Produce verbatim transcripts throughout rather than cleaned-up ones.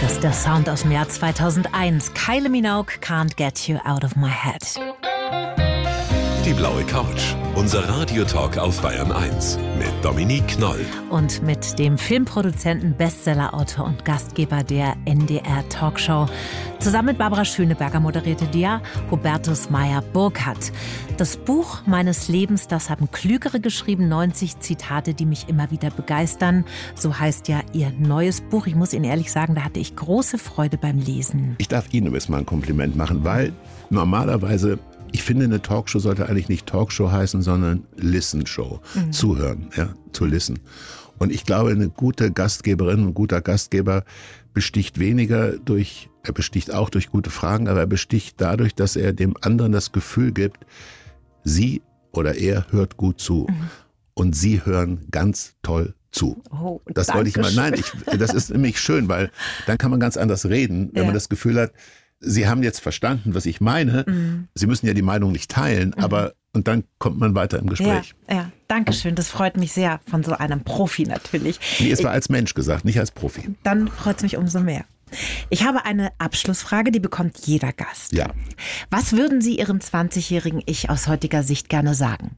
Das ist der Sound aus dem Jahr zweitausendeins. Kylie Minogue, Can't Get You Out of My Head. Die blaue Couch. Unser Radiotalk auf Bayern eins mit Dominique Knoll. Und mit dem Filmproduzenten, Bestsellerautor und Gastgeber der N D R-Talkshow. Zusammen mit Barbara Schöneberger moderierte die ja Hubertus Meyer-Burkhardt. Das Buch meines Lebens, das haben Klügere geschrieben, neunzig Zitate, die mich immer wieder begeistern. So heißt ja ihr neues Buch. Ich muss Ihnen ehrlich sagen, da hatte ich große Freude beim Lesen. Ich darf Ihnen jetzt mal ein Kompliment machen, weil normalerweise, ich finde, eine Talkshow sollte eigentlich nicht Talkshow heißen, sondern Listen-Show. Mhm. Zuhören, ja, to listen. Und ich glaube, eine gute Gastgeberin, ein guter Gastgeber besticht weniger durch, er besticht auch durch gute Fragen, aber er besticht dadurch, dass er dem anderen das Gefühl gibt, sie oder er hört gut zu. Mhm. Und sie hören ganz toll zu. Oh, das wollte ich mal, nein, ich, das ist nämlich schön, weil dann kann man ganz anders reden, wenn ja. man das Gefühl hat, Sie haben jetzt verstanden, was ich meine. Mhm. Sie müssen ja die Meinung nicht teilen, mhm. aber und dann kommt man weiter im Gespräch. Ja, ja, danke schön. Das freut mich sehr von so einem Profi natürlich. Nee, es war als Mensch gesagt, nicht als Profi. Dann freut es mich umso mehr. Ich habe eine Abschlussfrage, die bekommt jeder Gast. Ja. Was würden Sie Ihrem zwanzigjährigen Ich aus heutiger Sicht gerne sagen?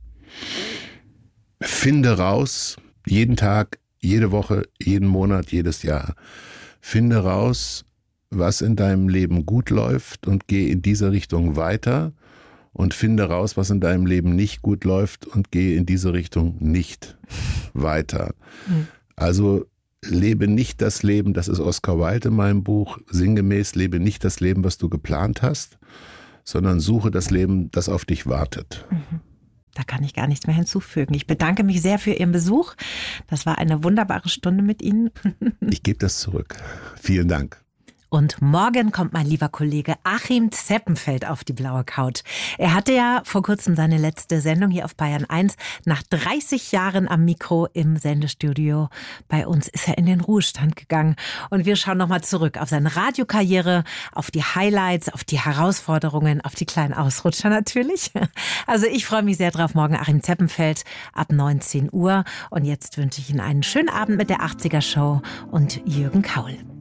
Finde raus, jeden Tag, jede Woche, jeden Monat, jedes Jahr. Finde raus, was in deinem Leben gut läuft und geh in diese Richtung weiter und finde raus, was in deinem Leben nicht gut läuft und geh in diese Richtung nicht weiter. Mhm. Also lebe nicht das Leben, das ist Oscar Wilde in meinem Buch, sinngemäß, lebe nicht das Leben, was du geplant hast, sondern suche das Leben, das auf dich wartet. Mhm. Da kann ich gar nichts mehr hinzufügen. Ich bedanke mich sehr für Ihren Besuch. Das war eine wunderbare Stunde mit Ihnen. Ich gebe das zurück. Vielen Dank. Und morgen kommt mein lieber Kollege Achim Zeppenfeld auf die blaue Couch. Er hatte ja vor kurzem seine letzte Sendung hier auf Bayern eins. Nach dreißig Jahren am Mikro im Sendestudio bei uns ist er in den Ruhestand gegangen. Und wir schauen nochmal zurück auf seine Radiokarriere, auf die Highlights, auf die Herausforderungen, auf die kleinen Ausrutscher natürlich. Also ich freue mich sehr drauf. Morgen Achim Zeppenfeld ab neunzehn Uhr. Und jetzt wünsche ich Ihnen einen schönen Abend mit der achtziger Show und Jürgen Kaul.